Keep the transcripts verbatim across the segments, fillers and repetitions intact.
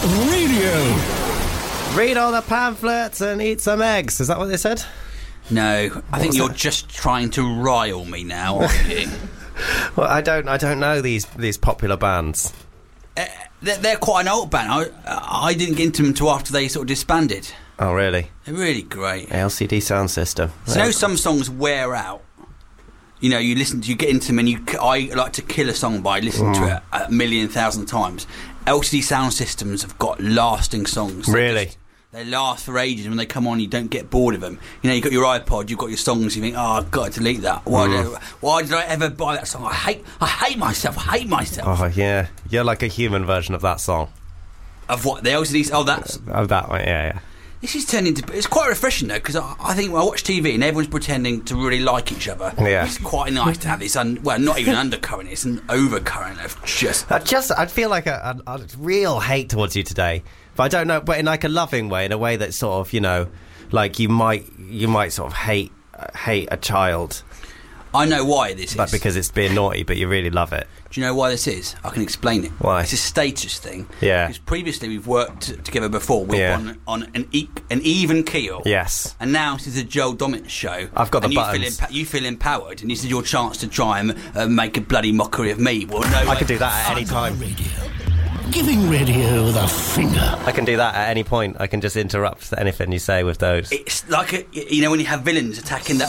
Radio. Read all the pamphlets and eat some eggs. Is that what they said? No, I think you're that? just trying to rile me now, aren't you? Well, I don't. I don't know these these popular bands. uh, they're, they're quite an old band. I, I didn't get into them until after they sort of disbanded. Oh, really? They're really great. L C D Sound System. So, you know, some songs wear out. You know, you listen to, you get into them, and you. I like to kill a song by listening Mm. to it a million thousand times. L C D Sound Systems have got lasting songs. They Really? just- They last for ages. When they come on, you don't get bored of them. You know, you've got your iPod, you've got your songs, you think, oh, I've got to delete that. Why, Mm. did, I, why did I ever buy that song? I hate I hate myself. I hate myself. Oh, yeah. You're like a human version of that song. Of what? The L C Ds? Oh, that's... Of that one, yeah, yeah. This is turning into... It's quite refreshing, though, because I, I think when I watch T V and everyone's pretending to really like each other. Yeah. It's quite nice to have this... Un, well, not even undercurrent. It's an overcurrent of just... I just, I feel like a, a, a real hate towards you today. But I don't know, but in like a loving way, in a way that sort of, you know, like you might, you might sort of hate, uh, hate a child. I know why this Like is. because it's being naughty, but you really love it. Do you know why this is? I can explain it. Why? It's a status thing. Yeah. Because previously we've worked t- together before with Yeah. on, on an, e- an even keel. Yes. And now this is a Joel Dommett show. I've got the and you buttons. Feel empa- you feel empowered, and this is your chance to try and uh, make a bloody mockery of me. Well, no, I could do that at any time. Radio. Giving radio the finger. I can do that at any point. I can just interrupt anything you say with those. It's like a, you know when you have villains attacking the.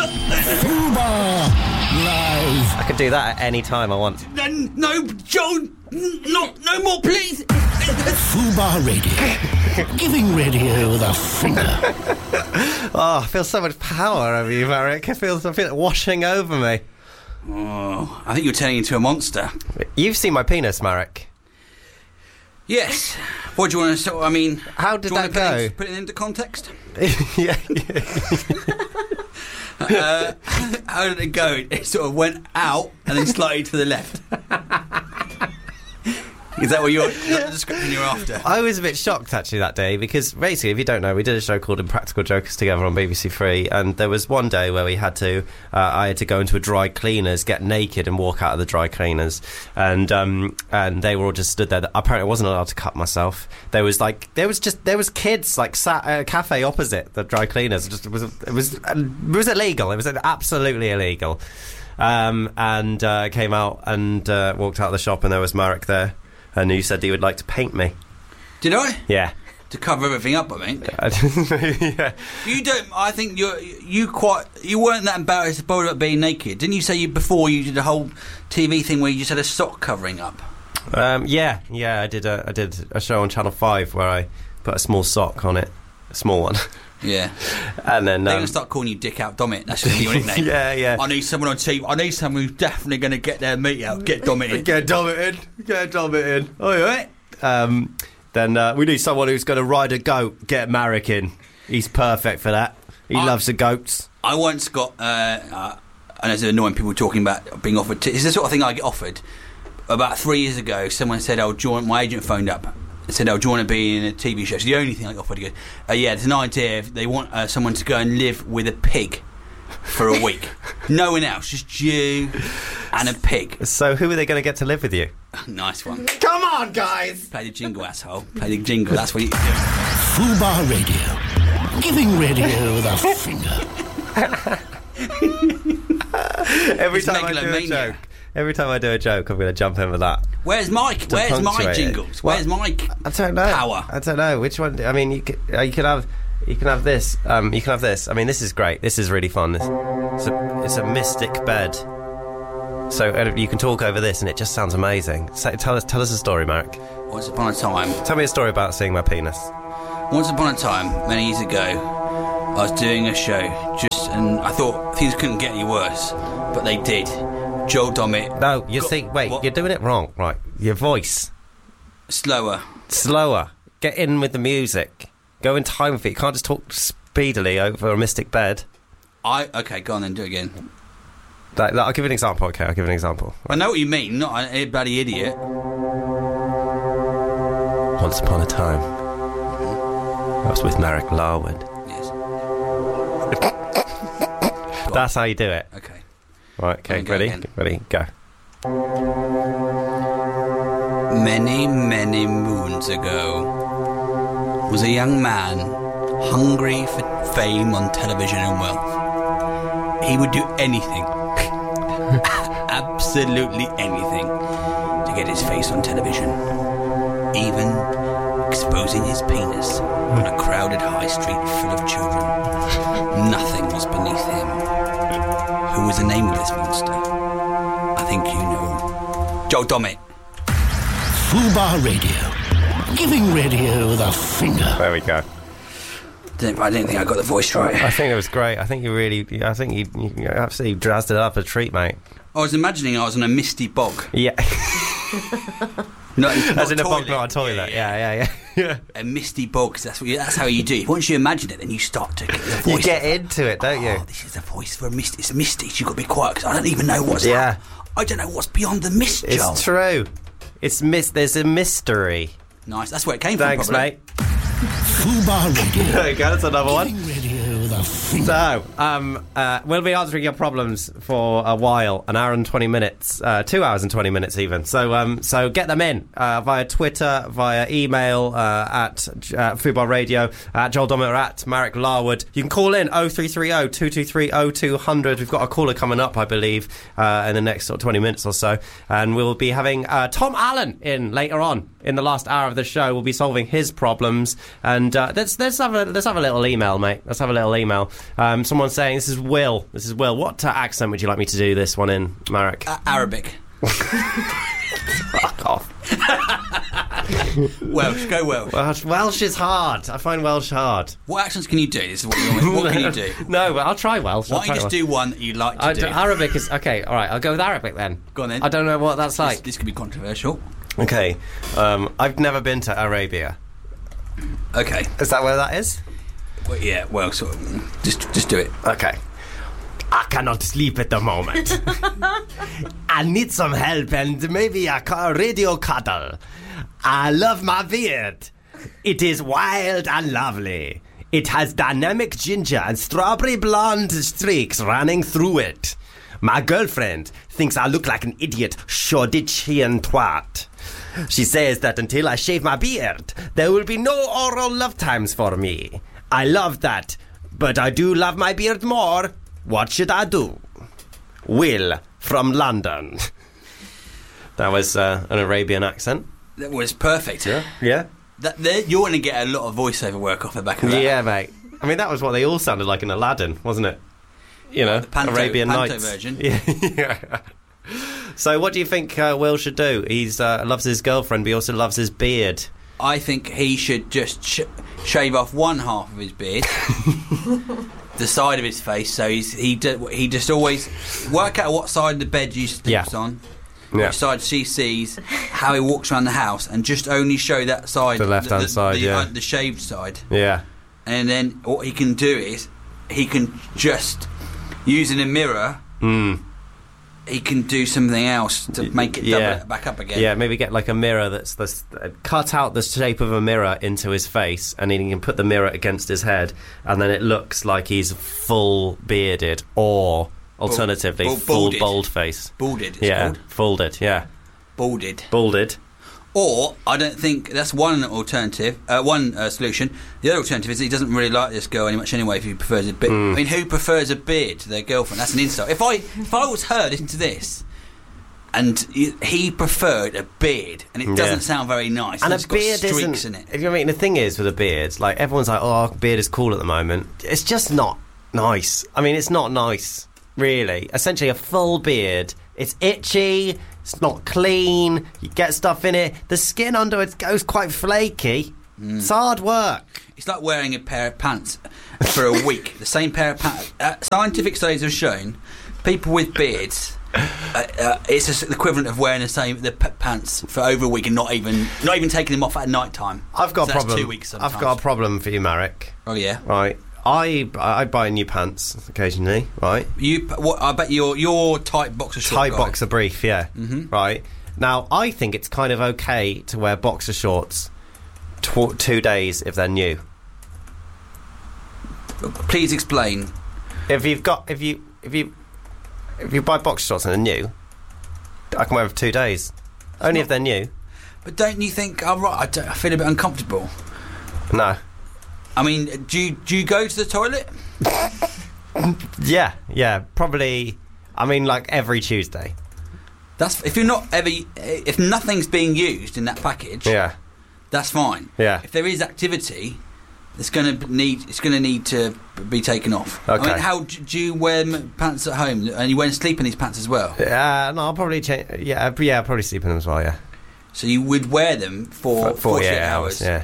Fubar Live. I can do that at any time I want. no, no, Joel, n- no, no more, please. Fubar Radio. Giving radio the finger. Oh, I feel so much power over you, Marek. I feel, I feel it washing over me. Oh, I think you're turning into a monster. You've seen my penis, Marek. Yes. What do you want to? So, I mean, How did do you want that to put go? it, put it into context? yeah, yeah. uh, how did it go? It sort of went out and then slightly to the left. Is that what you're is that the description you're after? I was a bit shocked actually that day because basically, if you don't know, we did a show called Impractical Jokers together on B B C Three, and there was one day where we had to, uh, I had to go into a dry cleaners, get naked, and walk out of the dry cleaners, and um, and they were all just stood there. Apparently, I wasn't allowed to cut myself. There was like there was just there was kids like sat at a cafe opposite the dry cleaners. Just it was it was it was illegal. It was absolutely illegal. Um, and uh, came out and uh, walked out of the shop, and there was Marek there. And you said that you would like to paint me. Did I? Yeah. To cover everything up, I think. yeah. You don't. I think you you quite. You weren't that embarrassed about being naked, didn't you? Say you before you did a whole T V thing where you just had a sock covering up. Um, yeah, yeah. I did a I did a show on Channel Five where I put a small sock on it, a small one. Yeah. And then They're um, going to start calling you Dick Out Dommett. That's going to be your nickname. yeah, yeah. I need someone on T V. I need someone who's definitely going to get their meat out. Get Dommett in. Get Dommett in. Get Dommett in. Oh yeah. Um, then uh, we need someone who's going to ride a goat. Get Marek in. He's perfect for that. He I- loves the goats. I once got. Uh, uh, and there's annoying people talking about being offered. T- it's the sort of thing I get offered. About three years ago, someone said, "Oh, do you want-" my agent phoned up. Said, "Oh, do you want to be in a T V show?" It's the only thing I got offered. He goes, uh, "Yeah, there's an idea. If they want uh, someone to go and live with a pig for a week. No one else, just you and a pig." So who are they going to get to live with you? Nice one. Come on, guys. Play the jingle, asshole. Play the jingle. That's what you do. Fubar Radio. Giving radio the finger. Every It's time I do a megalomania. joke, every time I do a joke, I'm going to jump in with that. Where's Mike? To Where's my punctuate it. jingles? Well, Where's Mike? I don't know. Power. I don't know which one. I mean, you can, uh, you can have you can have this. Um, you can have this. I mean, this is great. This is really fun. This, it's, a, it's a mystic bed. So uh, you can talk over this, and it just sounds amazing. So, tell us, tell us a story, Marek. Once upon a time. Tell me a story about seeing my penis. Once upon a time, many years ago, I was doing a show, just and I thought things couldn't get any worse, but they did. Joel Dommett. No, you Got- see. Wait, what? you're doing it wrong. Right, your voice Slower. slower. Get in with the music. Go in time with it. You can't just talk speedily over a mystic bed. I okay, go on then, do it again. Like, like, I'll give you an example. Okay, I'll give you an example. I know what you mean, not a, a bloody idiot. Once upon a time, I was with Marek Larwood. Yes. That's how you do it. Okay. Right, okay, Okay, go ready? again. Ready, go. Many, many moons ago was a young man hungry for fame on television and wealth. He would do anything, absolutely anything, to get his face on television, even exposing his penis on a crowded high street full of children. Nothing was beneath him. Who was the name of this monster? I think you know. Joel Dommett. Fubar Radio. Giving radio the finger. There we go. Didn't, I didn't think I got the voice right. I think it was great. I think you really, I think you, you absolutely drazzed it up a treat, mate. I was imagining I was on a misty bog. Yeah. Not, As not in a toilet. bog, not a toilet. Yeah, yeah, yeah. yeah. A misty bog, 'cause that's what you, that's how you do. Once you imagine it, then you start to get the voice. You get into it, don't you? Oh, this is the voice for a mist. It's misty. You've got to be quiet because I don't even know what's. Yeah. That. I don't know what's beyond the mist, Joel. It's true. It's mis- There's a mystery. Nice. That's where it came Thanks, from. Thanks, mate. Fubar Radio. There you go. That's another one. Giving radio the finger. So, um, uh, we'll be answering your problems for a while, an hour and twenty minutes, uh, two hours and twenty minutes even. So, um, so get them in uh, via Twitter, via email uh, at uh, Fubar Radio, at Joel Dommett, or at Marek Larwood. You can call in oh three three oh, two two three, oh two hundred. We've got a caller coming up, I believe, uh, in the next sort of twenty minutes or so, and we'll be having uh, Tom Allen in later on in the last hour of the show. We'll be solving his problems, and uh, let's let's have a let's have a little email, mate. Let's have a little email. Um, someone's saying, "This is Will. This is Will. What uh, accent would you like me to do this one in, Marek?" Uh, Arabic. Fuck off. Welsh. Go Welsh. Welsh, Welsh is hard. I find Welsh hard. What accents can you do? This is what, you want. What can you do? No, but I'll try Welsh. Why I'll don't you try just Welsh. do one that you like to I do? do- Arabic is okay. All right, I'll go with Arabic then. Go on then. I don't know what that's This, like. this could be controversial. Okay, um, I've never been to Arabia. Okay. Is that where that is? Well, yeah. Well, sort of, just just do it. Okay. I cannot sleep at the moment. I need some help and maybe a ca- radio cuddle. I love my beard. It is wild and lovely. It has dynamic ginger and strawberry blonde streaks running through it. My girlfriend thinks I look like an idiot Shoreditchian twat. She says that until I shave my beard, there will be no oral love times for me. I love that, but I do love my beard more. What should I do? Will from London. That was uh, an Arabian accent. That was perfect. Yeah? That, there, you're going to get a lot of voiceover work off the back of that. Yeah, mate. I mean, that was what they all sounded like in Aladdin, wasn't it? You know, the Panto- Arabian Panto Nights. version. Yeah. yeah. So what do you think uh, Will should do? He uh, loves his girlfriend, but he also loves his beard. I think he should just sh- shave off one half of his beard, the side of his face, so he's, he do, he just always work out what side of the bed you sleeps Yeah. on, Yeah. which side she sees, how he walks around the house, and just only show that side, The left-hand side, the, yeah. uh, the shaved side. Yeah. And then what he can do is he can just using a mirror. Mm. He can do something else to make it Yeah. double it back up again. Yeah, maybe get like a mirror that's, that's uh, cut out the shape of a mirror into his face, and then he can put the mirror against his head, and then it looks like he's full bearded, or alternatively Bald- full balded. bald face. Balded, it's Yeah, called. folded. Yeah, Balded. balded. Or, I don't think, that's one alternative, uh, one uh, solution. The other alternative is that he doesn't really like this girl any much anyway if he prefers a beard. Mm. I mean, who prefers a beard to their girlfriend? That's an insult. If I if I was her, listen to this, and he, he preferred a beard, and it Yeah. doesn't sound very nice. And it's a got beard streaks isn't. in it. If you know what I mean, the thing is with a beard, like everyone's like, "Oh, beard is cool at the moment." It's just not nice. I mean, it's not nice, really. Essentially, a full beard. It's itchy. It's not clean. You get stuff in it. The skin under it goes quite flaky. Mm. It's hard work. It's like wearing a pair of pants for a week. The same pair of pants. Uh, scientific studies have shown people with beards. Uh, uh, it's just the equivalent of wearing the same the p- pants for over a week and not even not even taking them off at night time. I've got So a that's problem. Two weeks. Sometimes. I've got a problem for you, Marek. Oh yeah. Right. I I buy new pants occasionally. Right. You, what, I bet you're your tight boxer short Tight guy. boxer brief, yeah. Mhm. Right. Now, I think it's kind of okay to wear boxer shorts tw- two days if they're new. Please explain. If you've got, if you, if you, if you buy boxer shorts and they're new, I can wear them for two days. Only if they're new. But don't you think? Oh, right, I, don't, I feel a bit uncomfortable. No. I mean, do you, do you go to the toilet? Yeah, yeah, probably. I mean, like every Tuesday. That's if you're not ever if nothing's being used in that package. Yeah, that's fine. Yeah. If there is activity, it's going to need it's going to need to be taken off. Okay. I mean, how do you wear m- pants at home? And you wear and sleep in these pants as well? Yeah, no, I'll probably change. Yeah, yeah, I'll probably sleep in them as well. Yeah. So you would wear them for, For forty-eight, forty-eight hours. hours. Yeah.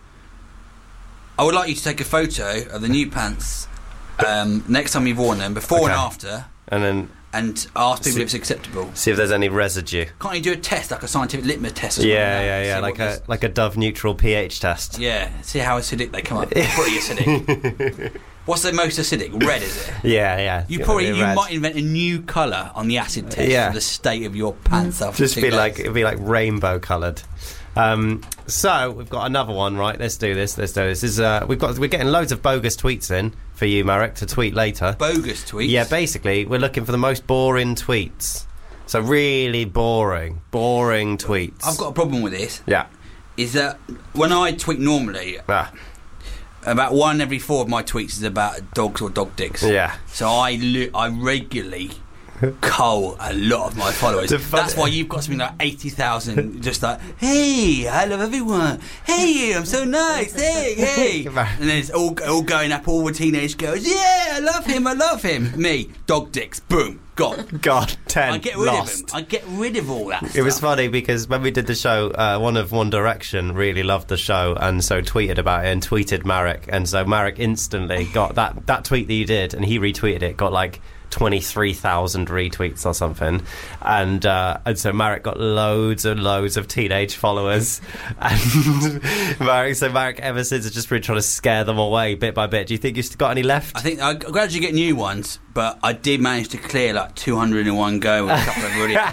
I would like you to take a photo of the new pants um, next time you've worn them, before Okay. and after, And then and ask people See- if it's acceptable. see if there's any residue. Can't you do a test, like a scientific litmus test? Or something Yeah, like that? yeah, yeah, See like what a this- like a Dove neutral pH test. Yeah, see how acidic they come up. Pretty acidic. What's the most acidic? Red, is it? Yeah, yeah. You It's probably gonna be you red. might invent a new colour on the acid test Yeah. for the state of your pants after just two be days. like it'd be like rainbow coloured. Um, so we've got another one, right? Let's do this. Let's do this. this is uh, we've got we're getting loads of bogus tweets in for you, Marek, to tweet later. bogus tweets. Yeah, basically we're looking for the most boring tweets. So really boring, boring tweets. I've got a problem with this. yeah. Is that when I tweet normally, Ah, about one every four of my tweets is about dogs or dog dicks. yeah. So I li- I regularly cull a lot of my followers. The fun- That's why you've got something like eighty thousand. Just like, hey, I love everyone. Hey, I'm so nice. Hey, hey. And then it's all all going up. All the teenage girls. Yeah, I love him. I love him. Me, dog dicks. Boom, gone. God, ten I get rid lost. of him. I get rid of all that. It was stuff. funny because when we did the show, uh, one of One Direction really loved the show and so tweeted about it and tweeted Marek, and so Marek instantly got that that tweet that you did, and he retweeted it, got like twenty-three thousand retweets or something, and uh, and so Marek got loads and loads of teenage followers, and Marek, so Marek ever since has just been trying to scare them away bit by bit. Do you think you've got any left? I think I gradually get new ones, but I did manage to clear like two hundred in one go with a couple of really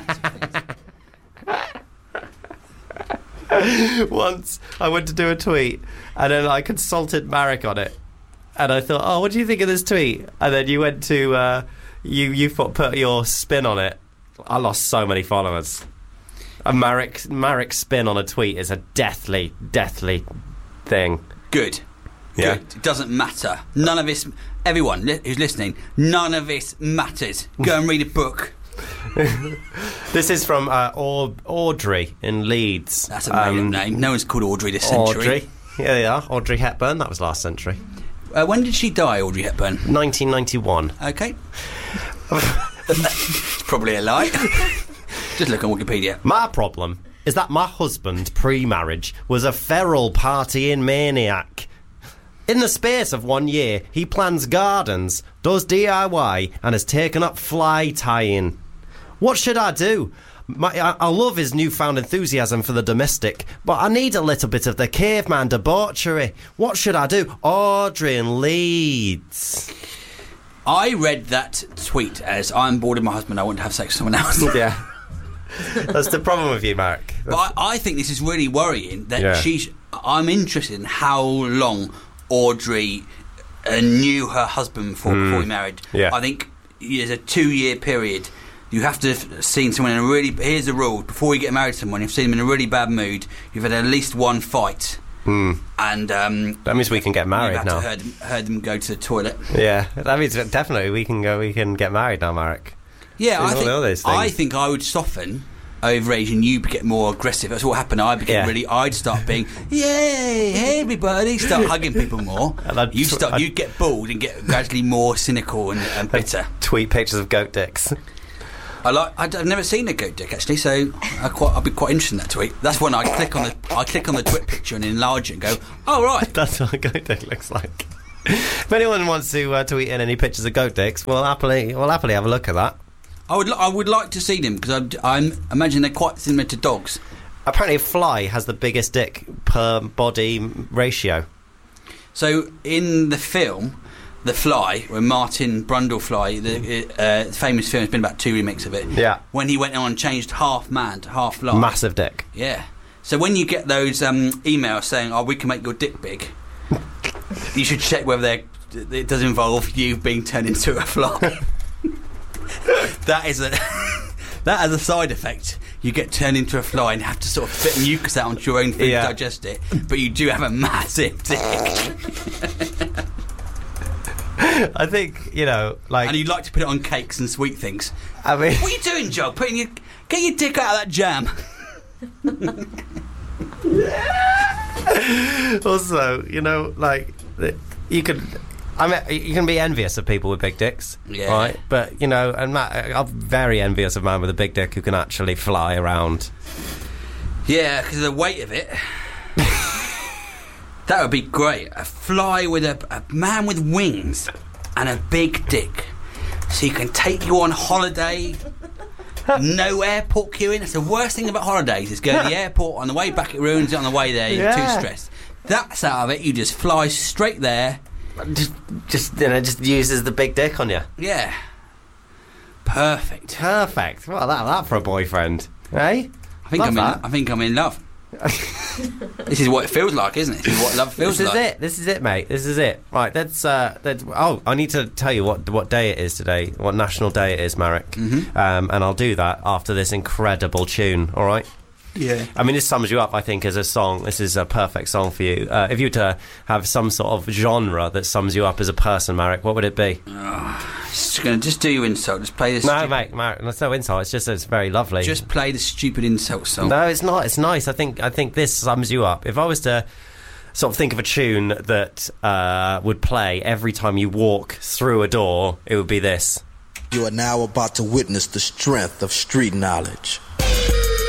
fancy things. Once I went to do a tweet and then I consulted Marek on it, and I thought, oh, what do you think of this tweet? And then you went to uh, you you put, put your spin on it. I lost so many followers. A Marek Marek's spin on a tweet is a deathly deathly thing. Good. Yeah. Good. It doesn't matter. None of this. Everyone li- who's listening, none of this matters. Go and read a book. This is from uh, Aud- Audrey in Leeds. That's a made-up Um, name. No one's called Audrey this century. Audrey. Yeah, they are. Audrey Hepburn. That was last century. Uh, when did she die, Audrey Hepburn? nineteen ninety-one. Okay. It's probably a lie. Just look on Wikipedia. My problem is that my husband, pre-marriage, was a feral partying maniac. In the space of one year, he plans gardens, does D I Y, and has taken up fly tying. What should I do? My, I, I love his newfound enthusiasm for the domestic, but I need a little bit of the caveman debauchery. What should I do? Audrey in Leeds. I read that tweet as, I'm bored of my husband, I want to have sex with someone else. Yeah. That's the problem with you, Mark. But I, I think this is really worrying that Yeah. she's. I'm interested in how long Audrey uh, knew her husband for before he married. Yeah. I think there's a two-year period. You have to have seen someone in a really. Here's the rule: before you get married to someone, you've seen them in a really bad mood. You've had at least one fight, Mm. and um, That means we can get married you've had now. to heard, heard them go to the toilet. Yeah, that means definitely we can go. We can get married now, Marek. Yeah, Seen I all think, the others I things. think I would soften over age and you get more aggressive. That's what happened. I became Yeah. really. I'd start being, yay, hey everybody, start hugging people more. And I'd You tw- start, I'd- you'd get bored and get gradually more cynical and, and bitter. Tweet pictures of goat dicks. I like. I'd, I've never seen a goat dick actually, so I quite. I'd be quite interested in that tweet. That's when I click on the. I click on the twit picture and enlarge it and go, oh right. That's what a goat dick looks like. If anyone wants to uh, tweet in any pictures of goat dicks, we'll happily we'll happily have a look at that. I would. li- I would like to see them because I I'm imagine they're quite similar to dogs. Apparently, a fly has the biggest dick per body ratio. So in the film, The Fly, when Martin Brundlefly, the uh, famous film, has been about two remakes of it. Yeah. When he went on and changed half man to half fly. Massive dick. Yeah. So when you get those um, emails saying, "Oh, we can make your dick big," you should check whether they're, it does involve you being turned into a fly. That is a that has a side effect. you get turned into a fly and have to sort of spit mucus out onto your own food Yeah. to digest it. But you do have a massive dick. I think, you know, like... And you'd like to put it on cakes and sweet things. I mean... What are you doing, Joe? Putting your... Get your dick out of that jam. Also, you know, like, you could... I mean, you can be envious of people with big dicks, Yeah. right? But, you know, and Matt, I'm very envious of a man with a big dick who can actually fly around. Yeah, because of the weight of it. That would be great. A fly with a, a man with wings and a big dick. So you can take you on holiday. No airport queuing. That's the worst thing about holidays is going to the airport on the way back it ruins it on the way there. You're Yeah. too stressed. That's out of it. You just fly straight there. Just, just, you know, just uses the big dick on you. Yeah. Perfect. Perfect. Well, that, that for a boyfriend, eh? I think Love I'm in. that. I think I'm in love. This is what it feels like, isn't it? This is what love feels This is like. it. This is it, mate. This is it. Right. That's. Uh, that's. Oh, I need to tell you what what day it is today. What national day it is, Marek. Mhm. Um, and I'll do that after this incredible tune. All right. Yeah. I mean, this sums you up, I think, as a song. This is a perfect song for you. Uh, if you were to have some sort of genre that sums you up as a person, Marek, what would it be? Oh, just gonna just do your insult. Just play this. No, stupid, mate, Marek, that's no insult. It's just it's very lovely. Just play the stupid insult song. No, it's not. It's nice. I think. I think this sums you up. If I was to sort of think of a tune that uh, would play every time you walk through a door, it would be this. You are now about to witness the strength of street knowledge.